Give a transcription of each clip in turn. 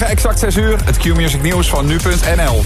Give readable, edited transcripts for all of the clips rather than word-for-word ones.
Morgen exact 6 uur, het Q-Music nieuws van nu.nl.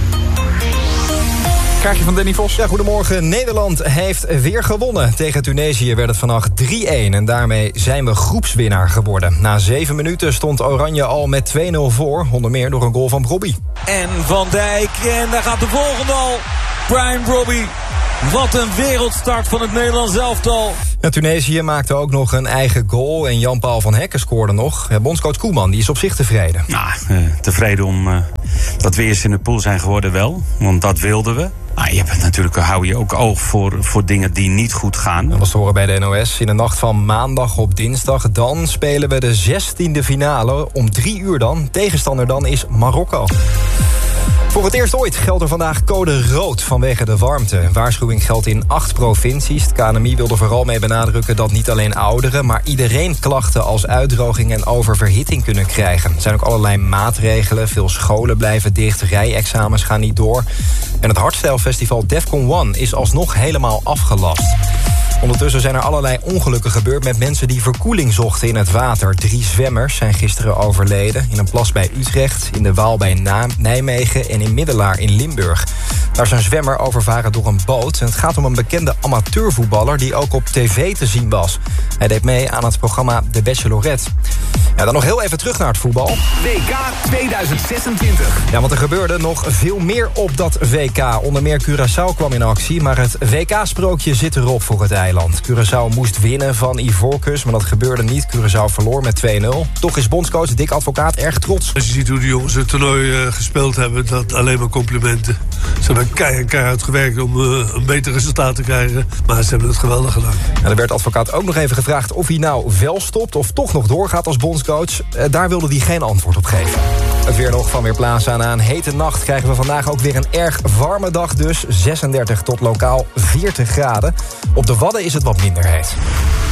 Kaartje van Danny Vos. Ja, goedemorgen. Nederland heeft weer gewonnen. Tegen Tunesië werd het vannacht 3-1. En daarmee zijn we groepswinnaar geworden. Na 7 minuten stond Oranje al met 2-0 voor. Onder meer door een goal van Brobbey. En Van Dijk. En daar gaat de volgende al. Brian Brobbey. Wat een wereldstart van het Nederlands elftal. Ja, Tunesië maakte ook nog een eigen goal. En Jan-Paul van Hekken scoorde nog. Ja, bondscoach Koeman die is op zich tevreden. Ja, tevreden om dat we eerst in de pool zijn geworden wel. Want dat wilden we. Maar je hebt natuurlijk, hou je ook oog voor dingen die niet goed gaan. Dat was te horen bij de NOS. In de nacht van maandag op dinsdag. Dan spelen we de 16e finale. Om 3 uur dan. Tegenstander dan is Marokko. Voor het eerst ooit geldt er vandaag code rood vanwege de warmte. Waarschuwing geldt in 8 provincies. Het KNMI wil er vooral mee benadrukken dat niet alleen ouderen, maar iedereen klachten als uitdroging en oververhitting kunnen krijgen. Er zijn ook allerlei maatregelen. Veel scholen blijven dicht, rijexamens gaan niet door. En het hardstyle-festival Defcon One is alsnog helemaal afgelast. Ondertussen zijn er allerlei ongelukken gebeurd met mensen die verkoeling zochten in het water. 3 zwemmers zijn gisteren overleden. In een plas bij Utrecht, in de Waal bij Nijmegen en in Middelaar in Limburg. Daar is een zwemmer overvaren door een boot. En het gaat om een bekende amateurvoetballer die ook op tv te zien was. Hij deed mee aan het programma The Bachelorette. Ja, dan nog heel even terug naar het voetbal. WK 2026. Ja, want er gebeurde nog veel meer op dat WK. Onder meer Curaçao kwam in actie, maar het WK-sprookje zit erop voor het eiland. Curaçao moest winnen van Ivoorkust, maar dat gebeurde niet. Curaçao verloor met 2-0. Toch is bondscoach Dick Advocaat erg trots. Als je ziet hoe die jongens het toernooi gespeeld hebben, dat alleen maar complimenten. Ze hebben keihard gewerkt om een beter resultaat te krijgen, maar ze hebben het geweldig gedaan. En er werd Advocaat ook nog even gevraagd of hij nou wel stopt of toch nog doorgaat als bondscoach. Daar wilde hij geen antwoord op geven. Het weer nog van Weerplaza. Na een hete nacht krijgen we vandaag ook weer een erg warme dag dus. 36 tot lokaal 40 graden. Op de Wadden is het wat minder heet.